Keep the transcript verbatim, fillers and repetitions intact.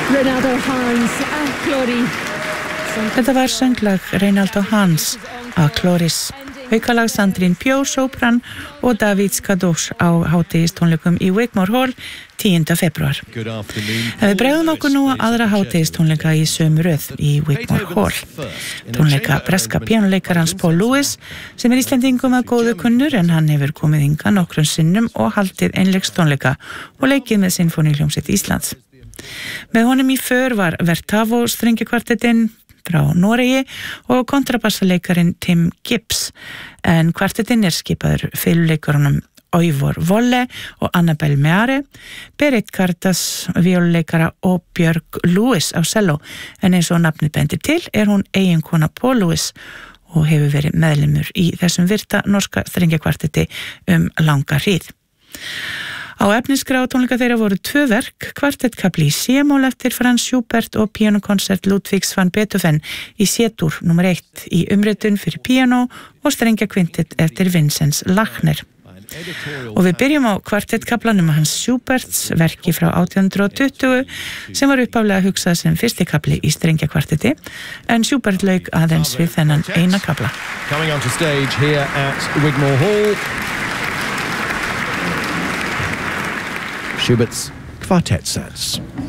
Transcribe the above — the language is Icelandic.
Reynaldo Hans a Clori. Þetta var sönglag Reynaldo Hans a Cloris. Aukalag Sandrine Pjó, sopran og David Skadosh á hátíðistónleikum í Wigmore Hall tíunda febrúar. Við bregðum okkur nú aðra hátíðistónleika í sömu röð í Wigmore Hall. Tónleika breska píanuleikarans Paul Lewis sem er Íslendingum að góðu kunnur en hann hefur komið hingað nokkrum sinnum og haldið einleikstónleika og leikið með Sinfóníuhljómsveit Íslands. Með honum í för var Vertavo strengjakvartettinn frá Noregi og kontrabassaleikarin Tim Gibbs, en kvartettinn er skipaður fiðluleikarunum Oivor Volle og Annabelle Meare, Berit Kardas víóluleikara og Björg Lewis á cello, en eins og nafnið bendir til er hún eiginkona Paul Lewis og hefur verið meðlimur í þessum virta norska strengjakvartetti um langa hríð. Á efnisskrá tónleika þeirra voru tvö verk, kvartettkafli í C-mól eftir Franz Schubert og píanokonsert Ludwigs van Beethoven í C-dur númer eitt í umritun fyrir píanó og strengjakvintett eftir Vincenz Lachner. Og við byrjum á kvartettkaflanum hans Schuberts verki frá átján hundrað tuttugu sem var upphaflega hugsað sem fyrsti kafli í strengjakvartetti, en Schubert lauk aðeins við þennan eina kafla. Coming onto stage here at Wigmore Hall, Schubert's Quartet Sets.